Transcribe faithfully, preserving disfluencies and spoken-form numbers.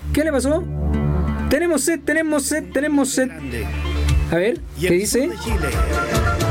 ¿Qué le pasó? Tenemos sed, tenemos sed, tenemos sed. A ver, ¿qué dice?